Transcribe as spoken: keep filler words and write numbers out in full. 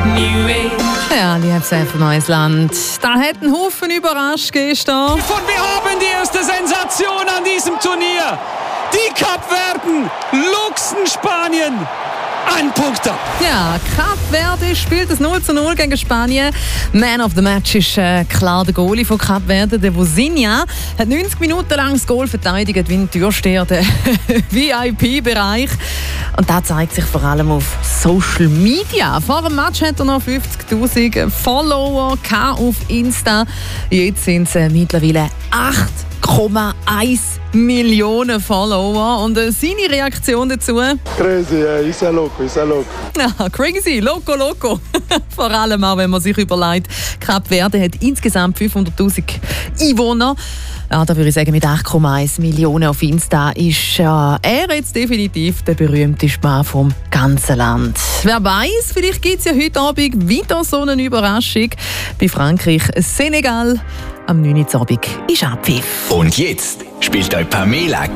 New Age. Ja, liebes F Neues Land. Da hat ein Haufen überrascht gestern. Und wir haben die erste Sensation an diesem Turnier. Die Kapverden luchsen Spanien. Ein Punkt ab. Ja, Kap Verde spielt das null zu null gegen Spanien. Man of the Match ist äh, klar der Goalie von Kap Verde, der Vozinha. Hat neunzig Minuten lang das Goal verteidigt, wie ein Türsteher, der V I P-Bereich. Und das zeigt sich vor allem auf Social Media. Vor dem Match hat er noch fünfzigtausend Follower auf Insta. Jetzt sind es äh, mittlerweile acht Komma eins Millionen Follower. Und äh, seine Reaktion dazu? Crazy, yeah. Ist ja loco, ist ja loco. Ja, crazy, loco, loco. Vor allem auch, wenn man sich überlegt, Kap Verde hat insgesamt fünfhunderttausend Einwohner. Ja, da würde ich sagen, mit acht Komma eins Millionen auf Insta ist äh, er jetzt definitiv der berühmteste Mann vom ganzen Land. Wer weiß, vielleicht gibt es ja heute Abend wieder so eine Überraschung. Bei Frankreich, Senegal, am neunten Abend ist Abpfiff. Und jetzt spielt euch Pamela